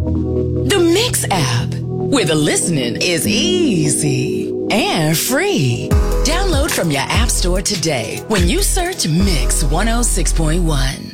The Mix app, where the listening is easy and free. Download from your app store today when you search Mix 106.1.